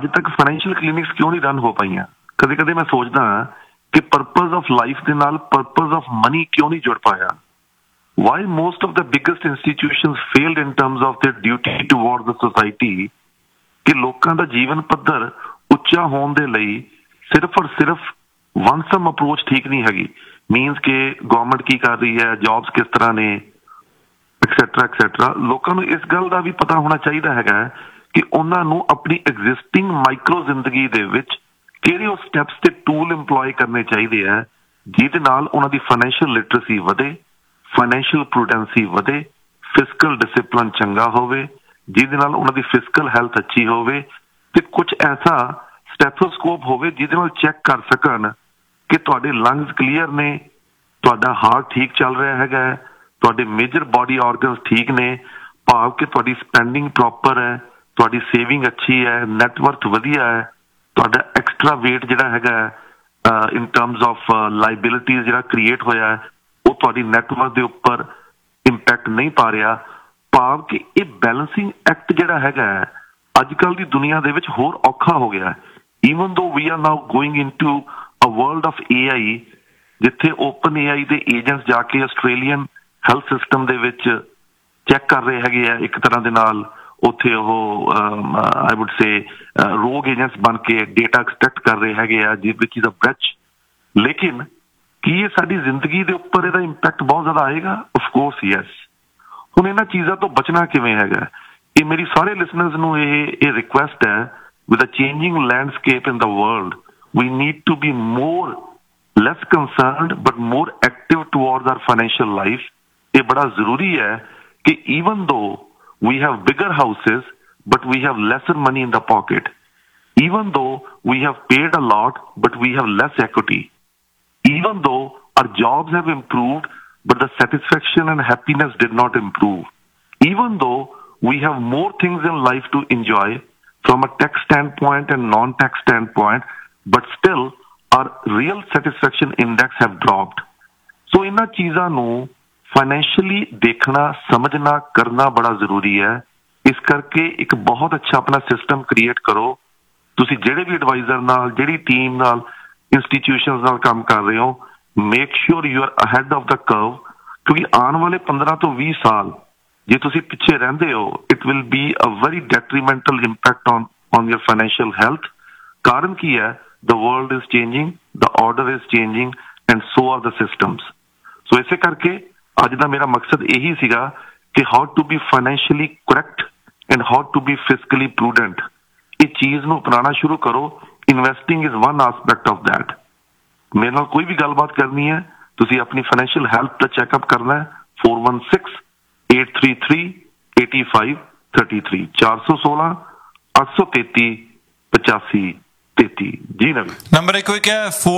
ਅੱਜ ਤੱਕ financial clinics ਕਿਉਂ ਨਹੀਂ ਰਨ ਹੋ ਪਾਈਆਂ? ਕਦੇ ਕਦੇ ਮੈਂ ਸੋਚਦਾ ਹਾਂ ਕਿ ਪਰਪਸ ਆਫ ਲਾਈਫ ਦੇ ਨਾਲ ਪਰਪਸ ਆਫ ਮਨੀ ਕਿਉਂ ਨਹੀਂ ਜੁੜ ਪਾਇਆ? Why most of the biggest institutions failed in terms of their duty towards the society? ਕਿ ਲੋਕਾਂ ਦਾ ਜੀਵਨ ਪੱਧਰ ਉੱਚਾ ਹੋਣ ਦੇ ਲਈ ਸਿਰਫ ਔਰ ਸਿਰਫ ਵਨ ਸਮ ਅਪਰੋਚ ਠੀਕ ਨਹੀਂ ਹੈਗੀ। ਮੀਨਸ ਕਿ ਗਵਰਨਮੈਂਟ ਕੀ ਕਰ ਰਹੀ ਹੈ, ਜੌਬਸ ਕਿਸ ਤਰ੍ਹਾਂ ਨੇ, ਐਕਸੈਟਰਾ ਐਕਸੈਟਰਾ। ਲੋਕਾਂ ਨੂੰ ਇਸ ਗੱਲ ਦਾ ਵੀ ਪਤਾ ਹੋਣਾ ਚਾਹੀਦਾ ਹੈਗਾ ਕਿ ਉਹਨਾਂ ਨੂੰ ਆਪਣੀ ਐਗਜ਼ਿਸਟਿੰਗ ਮਾਈਕਰੋ ਜ਼ਿੰਦਗੀ ਦੇ ਵਿੱਚ ਕਿਹੜੇ ਉਹ ਸਟੈਪਸ ਤੇ ਟੂਲ ਇੰਪਲੋਏ ਕਰਨੇ ਚਾਹੀਦੇ ਆ ਜਿਹਦੇ ਨਾਲ ਉਹਨਾਂ ਦੀ ਫਾਈਨੈਂਸ਼ੀਅਲ ਲਿਟਰੇਸੀ ਵਧੇ, ਫਾਈਨੈਂਸ਼ੀਅਲ ਪ੍ਰੂਡੈਂਸੀ ਵਧੇ, ਫਿਸਕਲ ਡਿਸਿਪਲਿਨ ਚੰਗਾ ਹੋਵੇ, ਜਿਹਦੇ ਨਾਲ ਉਹਨਾਂ ਦੀ ਫਿਜ਼ੀਕਲ ਹੈਲਥ ਅੱਛੀ ਹੋਵੇ, ਤੇ ਕੁਝ ਐਸਾ ਸਟੈਥੋਸਕੋਪ ਹੋਵੇ ਜਿਹਦੇ ਨਾਲ ਚੈੱਕ ਕਰ ਸਕਣ ਕਿ ਤੁਹਾਡੇ ਲੰਗਸ ਕਲੀਅਰ ਨੇ, ਤੁਹਾਡਾ ਹਾਰਟ ਠੀਕ ਚੱਲ ਰਿਹਾ ਹੈਗਾ, ਤੁਹਾਡੇ ਮੇਜਰ ਬਾਡੀ ਆਰਗਨਸ ਠੀਕ ਨੇ, ਭਾਵ ਕਿ ਤੁਹਾਡੀ ਸਪੈਂਡਿੰਗ ਪ੍ਰੋਪਰ ਹੈ, ਤੁਹਾਡੀ ਸੇਵਿੰਗ ਅੱਛੀ ਹੈ, ਨੈਟਵਰਥ ਵਧੀਆ ਹੈ, ਤੁਹਾਡਾ ਐਕਸਟਰਾ ਵੇਟ ਜਿਹੜਾ ਹੈਗਾ ਇਨ ਟਰਮਸ ਆਫ ਲਾਇਬਿਲਿਟੀਜ਼ ਜਿਹੜਾ ਕ੍ਰੀਏਟ ਹੋਇਆ ਹੈ ਉਹ ਤੁਹਾਡੀ ਨੈਟਵਰਥ ਦੇ ਉੱਪਰ ਇੰਪੈਕਟ ਨਹੀਂ ਪਾ ਰਿਹਾ। ਭਾਵ ਕਿ ਇਹ ਬੈਲੈਂਸਿੰਗ ਐਕਟ ਜਿਹੜਾ ਹੈਗਾ ਅੱਜ ਕੱਲ੍ਹ ਦੀ ਦੁਨੀਆ ਦੇ ਵਿੱਚ ਹੋਰ ਔਖਾ ਹੋ ਗਿਆ। ਈਵਨ ਦੋ ਵੀ R now going into a world of AI, ਜਿੱਥੇ ਓਪਨ AI ਦੇ ਏਜੰਟਸ ਜਾ ਕੇ ਆਸਟ੍ਰੇਲੀਅਨ ਹੈਲਥ ਸਿਸਟਮ ਦੇ ਵਿੱਚ ਚੈੱਕ ਕਰ ਰਹੇ ਹੈਗੇ ਆ ਇੱਕ ਤਰ੍ਹਾਂ ਦੇ ਨਾਲ। ਉੱਥੇ ਉਹ ਆਈ ਵੁੱਡ ਸੇ ਰੋਗ ਏਜੰਟਸ ਬਣ ਕੇ ਡੇਟਾ ਐਕਸਟ੍ਰੈਕਟ ਕਰ ਰਹੇ ਹੈਗੇ ਆ ਜਿਸ ਵਿੱਚ ਇਜ਼ ਅ ਬ੍ਰੈਚ। ਲੇਕਿਨ ਕੀ ਇਹ ਸਾਡੀ ਜ਼ਿੰਦਗੀ ਦੇ ਉੱਪਰ ਇਹਦਾ ਇੰਪੈਕਟ ਬਹੁਤ ਜ਼ਿਆਦਾ ਆਏਗਾ? Of course yes. ਹੁਣ ਇਹਨਾਂ ਚੀਜ਼ਾਂ ਤੋਂ ਬਚਣਾ ਕਿਵੇਂ ਹੈਗਾ? ਇਹ ਮੇਰੀ ਸਾਰੇ ਲਿਸਨਰਸ ਨੂੰ ਇਹ ਰਿਕੁਐਸਟ ਹੈ, with a changing landscape in the world we need to be less concerned but more active towards our financial life. ਇਹ ਬੜਾ ਜ਼ਰੂਰੀ ਹੈ ਕਿ even though we have bigger houses but we have lesser money in the pocket, even though we have paid a lot but we have less equity, even though our jobs have improved but the satisfaction and happiness did not improve, even though we have more things in life to enjoy from a tax standpoint and non-tax standpoint, but still our real satisfaction index have dropped. So ਇਹਨਾਂ ਚੀਜ਼ਾਂ ਨੂੰ financially ਦੇਖਣਾ, ਸਮਝਣਾ, ਕਰਨਾ ਬੜਾ ਜ਼ਰੂਰੀ ਹੈ। ਇਸ ਕਰਕੇ ਇੱਕ ਬਹੁਤ ਅੱਛਾ ਆਪਣਾ ਸਿਸਟਮ ਕ੍ਰੀਏਟ ਕਰੋ। ਤੁਸੀਂ ਜਿਹੜੇ ਵੀ ਐਡਵਾਈਜ਼ਰ ਨਾਲ, ਜਿਹੜੀ ਟੀਮ ਨਾਲ, ਇੰਸਟੀਟਿਊਸ਼ਨਸ ਨਾਲ ਕੰਮ ਕਰ ਰਹੇ ਹੋ, make sure you are ahead of the curve, ਕਿਉਂਕਿ ਆਉਣ ਵਾਲੇ 15 ਤੋਂ 20 ਸਾਲ ਜੇ ਤੁਸੀਂ ਪਿੱਛੇ ਰਹਿੰਦੇ ਹੋ, it will be a very ਡੈਟਰੀਮੈਂਟਲ impact on your financial health. ਕਾਰਨ ਕੀ ਹੈ? The world is changing, the order is changing, and so are the systems. So ਇਸੇ ਕਰਕੇ ਅੱਜ ਦਾ ਮੇਰਾ ਮਕਸਦ ਇਹੀ ਸੀਗਾ ਕਿ how to be financially correct and how to be fiscally prudent. ਇਹ ਚੀਜ਼ ਨੂੰ ਅਪਣਾਉਣਾ ਸ਼ੁਰੂ ਕਰੋ। Investing is one aspect of that. ਮੇਰੇ ਨਾਲ ਕੋਈ ਵੀ ਗੱਲਬਾਤ ਕਰਨੀ ਹੈ, ਤੁਸੀਂ ਆਪਣੀ ਫਾਈਨੈਂਸ਼ੀਅਲ ਹੈਲਥ ਦਾ ਚੈੱਕਅਪ ਕਰਨਾ ਹੈ 416-833-8533 416 833 8533। ਜੀ ਨਵੀਂ ਨੰਬਰ ਇੱਕ ਹੈ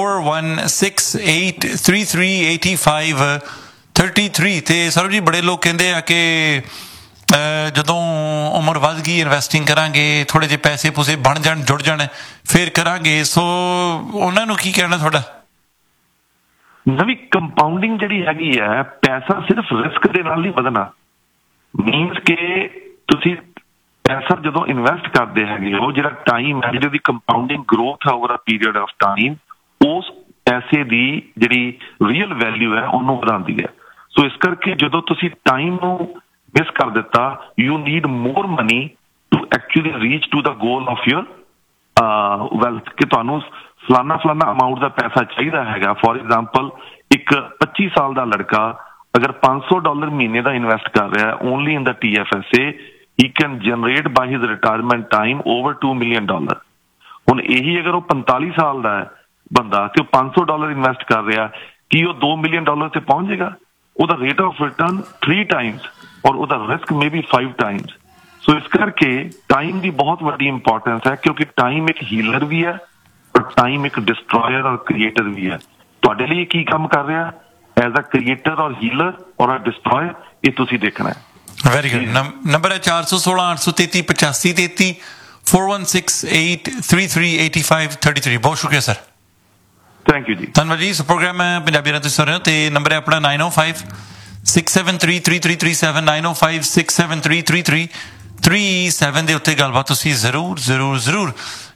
4168338533 ਤੇ ਸਰ ਜੀ ਬੜੇ ਲੋਕ ਕਹਿੰਦੇ ਆ ਕਿ ਜਦੋਂ ਉਮਰ ਵੱਧ ਗਈ ਇਨਵੈਸਟਿੰਗ ਕਰਾਂਗੇ, ਥੋੜੇ ਜਿਹੇ ਪੈਸੇ ਪੂਸੇ ਬਣ ਜਾਣ, ਜੁੜ ਜਾਣ, ਫਿਰ ਕਰਾਂਗੇ। ਸੋ ਉਹਨਾਂ ਨੂੰ ਕੀ ਕਹਿਣਾ ਤੁਹਾਡਾ? ਨਵੀਂ ਕੰਪਾਊਂਡਿੰਗ ਜਿਹੜੀ ਹੈਗੀ ਹੈ, ਪੈਸਾ ਸਿਰਫ ਰਿਸਕ ਦੇ ਨਾਲ ਨਹੀਂ ਵਧਣਾ। ਮੀਨਸ ਕਿ ਤੁਸੀਂ ਪੈਸਾ ਜਦੋਂ ਇਨਵੈਸਟ ਕਰਦੇ ਹੈਗੇ ਹੋ, ਜਿਹੜਾ ਟਾਈਮ ਹੈ, ਜਿਹੜੀ ਕੰਪਾਊਂਡਿੰਗ ਗਰੋਥ ਹੈ over a period of time, ਉਸ ਪੈਸੇ ਦੀ ਜਿਹੜੀ ਰੀਅਲ ਵੈਲਿਊ ਹੈ ਉਹਨੂੰ ਵਧਾਉਂਦੀ ਹੈ। ਸੋ ਇਸ ਕਰਕੇ ਜਦੋਂ ਤੁਸੀਂ ਟਾਈਮ ਨੂੰ ਮਿਸ ਕਰ ਦਿੱਤਾ, you need more money to actually reach to the goal of your wealth, ਕਿ ਤੁਹਾਨੂੰ ਫਲਾਨਾ ਅਮਾਊਂਟ ਦਾ ਪੈਸਾ ਚਾਹੀਦਾ ਹੈਗਾ। ਫੋਰ ਐਗਜ਼ਾਮਪਲ ਇੱਕ 25 ਸਾਲ ਦਾ ਲੜਕਾ ਅਗਰ $500 ਮਹੀਨੇ ਦਾ ਇਨਵੈਸਟ ਕਰ ਰਿਹਾ only in the TFSA, he can generate by his retirement time over $2 million. ਹੁਣ ਇਹੀ ਅਗਰ ਉਹ 45 ਸਾਲ ਦਾ ਹੈ ਬੰਦਾ ਤੇ ਉਹ $500 ਇਨਵੈਸਟ ਕਰ ਰਿਹਾ, ਕੀ ਉਹ $2 million ਤੇ ਪਹੁੰਚ ਜਾਏਗਾ? ਉਹਦਾ ਰੇਟ ਆਫ ਰਿਟਰਨ 3 times ਔਰ ਉਹਦਾ ਰਿਸਕ ਮੇ ਬੀ 5 times। ਸੋ ਇਸ ਕਰਕੇ ਟਾਈਮ ਦੀ ਬਹੁਤ ਵੱਡੀ ਇੰਪੋਰਟੈਂਸ ਹੈ, ਕਿਉਂਕਿ ਟਾਈਮ ਇੱਕ ਹੀਲਰ ਵੀ ਹੈ ਔਰ ਟਾਈਮ ਇੱਕ ਡਿਸਟਰੋਇਰ ਔਰ ਕ੍ਰੀਏਟਰ ਵੀ ਹੈ। ਤੁਹਾਡੇ ਲਈ ਕੀ ਕੰਮ ਕਰ ਰਿਹਾ ਐਜ਼ ਅ ਕ੍ਰੀਏਟਰ ਔਰ ਹੀਲਰ ਔਰ ਅ ਡਿਸਟਰੋਇਰ, ਇਹ ਤੁਸੀਂ ਦੇਖਣਾ ਹੈ। Very good. ਨੰਬਰ ਹੈ 416-833-8533 416-833-8533। ਬਹੁਤ ਸ਼ੁਕਰੀਆ ਸਰ। ਥੈਂਕ ਯੂ ਜੀ, ਧੰਨਵਾਦ ਜੀ। ਪ੍ਰੋਗਰਾਮ ਹੈ ਪੰਜਾਬੀ ਨਾਲ ਤੁਸੀਂ ਸੁਣ ਰਹੇ ਹੋ ਤੇ ਨੰਬਰ ਹੈ ਆਪਣਾ 9056733337 9056733337 ਦੇ ਉੱਤੇ ਗੱਲਬਾਤ ਤੁਸੀਂ ਜ਼ਰੂਰ